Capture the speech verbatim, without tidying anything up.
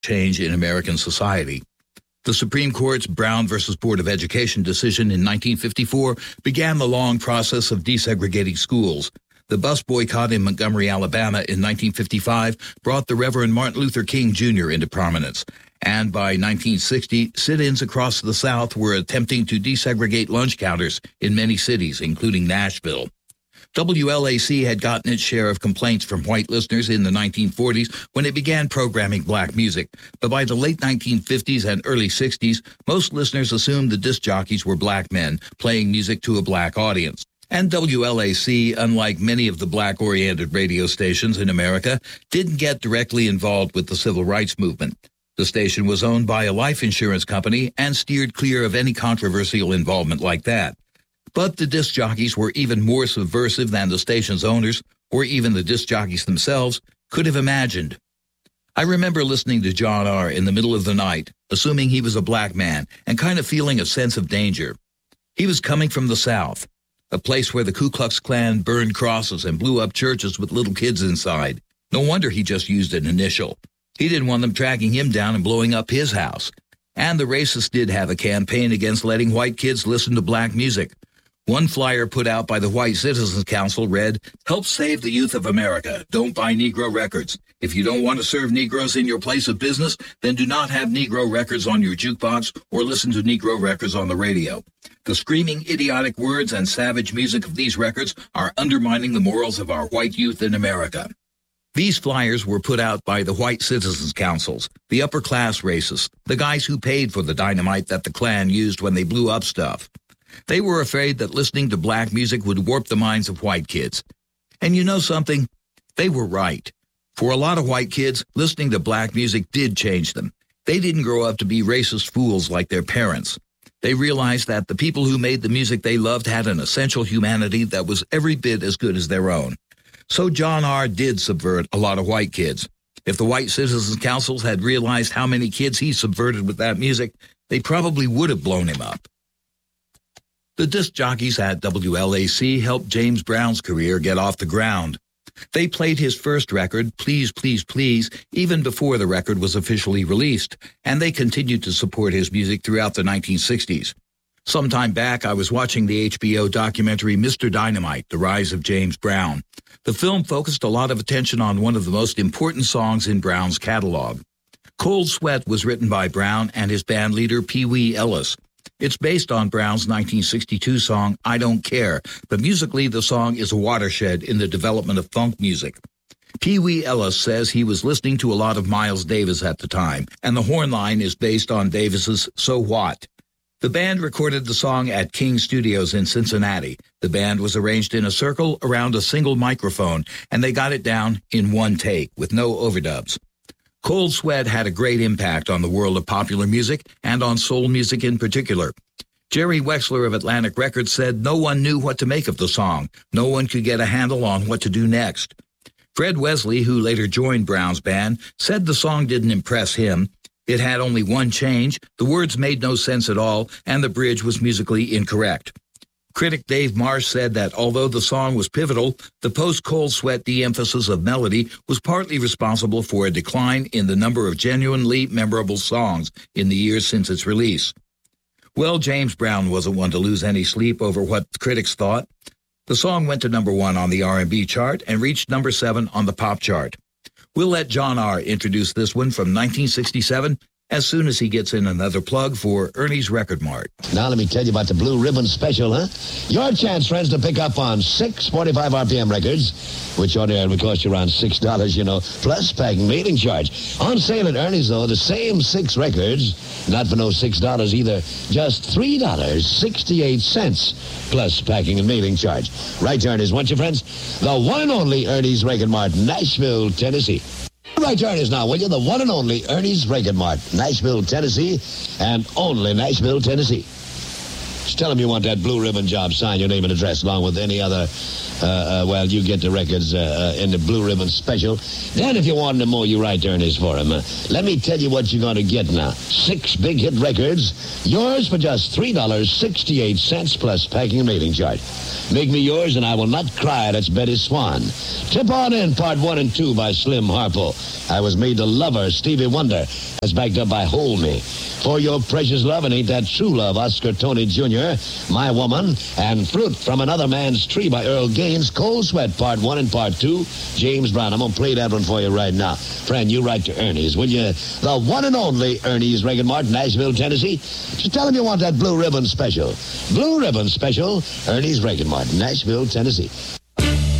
change in American society. The Supreme Court's Brown versus Board of Education decision in nineteen fifty-four began the long process of desegregating schools. The bus boycott in Montgomery, Alabama in nineteen fifty-five brought the Reverend Martin Luther King Junior into prominence. And by nineteen sixty, sit-ins across the South were attempting to desegregate lunch counters in many cities, including Nashville. W L A C had gotten its share of complaints from white listeners in the nineteen forties when it began programming black music. But by the late nineteen fifties and early sixties, most listeners assumed the disc jockeys were black men playing music to a black audience. And W L A C, unlike many of the black-oriented radio stations in America, didn't get directly involved with the civil rights movement. The station was owned by a life insurance company and steered clear of any controversial involvement like that. But the disc jockeys were even more subversive than the station's owners, or even the disc jockeys themselves, could have imagined. I remember listening to John R. in the middle of the night, assuming he was a black man, and kind of feeling a sense of danger. He was coming from the South, a place where the Ku Klux Klan burned crosses and blew up churches with little kids inside. No wonder he just used an initial. He didn't want them tracking him down and blowing up his house. And the racists did have a campaign against letting white kids listen to black music. One flyer put out by the White Citizens Council read, "Help save the youth of America. Don't buy Negro records. If you don't want to serve Negroes in your place of business, then do not have Negro records on your jukebox or listen to Negro records on the radio. The screaming, idiotic words and savage music of these records are undermining the morals of our white youth in America." These flyers were put out by the White Citizens Councils, the upper-class racists, the guys who paid for the dynamite that the Klan used when they blew up stuff. They were afraid that listening to black music would warp the minds of white kids. And you know something? They were right. For a lot of white kids, listening to black music did change them. They didn't grow up to be racist fools like their parents. They realized that the people who made the music they loved had an essential humanity that was every bit as good as their own. So John R. did subvert a lot of white kids. If the White Citizens Councils had realized how many kids he subverted with that music, they probably would have blown him up. The disc jockeys at W L A C helped James Brown's career get off the ground. They played his first record, Please, Please, Please, even before the record was officially released, and they continued to support his music throughout the nineteen sixties. Some time back, I was watching the H B O documentary Mister Dynamite, The Rise of James Brown. The film focused a lot of attention on one of the most important songs in Brown's catalog. Cold Sweat was written by Brown and his band leader Pee Wee Ellis. It's based on Brown's nineteen sixty-two song, I Don't Care, but musically the song is a watershed in the development of funk music. Pee Wee Ellis says he was listening to a lot of Miles Davis at the time, and the horn line is based on Davis's So What. The band recorded the song at King Studios in Cincinnati. The band was arranged in a circle around a single microphone, and they got it down in one take with no overdubs. Cold Sweat had a great impact on the world of popular music and on soul music in particular. Jerry Wexler of Atlantic Records said no one knew what to make of the song. No one could get a handle on what to do next. Fred Wesley, who later joined Brown's band, said the song didn't impress him. It had only one change, the words made no sense at all, and the bridge was musically incorrect. Critic Dave Marsh said that although the song was pivotal, the post-Cold Sweat de-emphasis of melody was partly responsible for a decline in the number of genuinely memorable songs in the years since its release. Well, James Brown wasn't one to lose any sleep over what critics thought. The song went to number one on the R and B chart and reached number seven on the pop chart. We'll let John R. introduce this one from nineteen sixty-seven as soon as he gets in another plug for Ernie's Record Mart. Now let me tell you about the Blue Ribbon Special, huh? Your chance, friends, to pick up on six forty-five R P M records, which ordinarily would cost you around six dollars, you know, plus packing mailing charge. On sale at Ernie's, though, the same six records, not for no six dollars either, just three dollars and sixty-eight cents, plus packing and mailing charge. Right, Ernie's, won't you, friends? The one and only Ernie's Record Mart, Nashville, Tennessee. Right, Ernie's now, will you? The one and only Ernie's Record Mart, Nashville, Tennessee, and only Nashville, Tennessee. Just tell them you want that blue ribbon job, sign your name and address along with any other, uh, uh, well, you get the records uh, uh, in the blue ribbon special. Then if you want them more, you write earnings for them. Uh, let me tell you what you're going to get now. Six big hit records, yours for just three dollars and sixty-eight cents plus packing and mailing charge. Make me yours and I will not cry. That's Betty Swan. Tip on in, part one and two by Slim Harpo. I Was Made to Love Her, Stevie Wonder. That's backed up by Hold Me. For Your Precious Love and Ain't That True Love, Oscar Tony Junior, My Woman, and Fruit from Another Man's Tree by Earl Gaines, Cold Sweat, part one and part two, James Brown. I'm going to play that one for you right now. Friend, you write to Ernie's, will you? The one and only Ernie's Record Mart, Nashville, Tennessee. Just tell him you want that blue ribbon special. Blue ribbon special, Ernie's Record Mart, Nashville, Tennessee.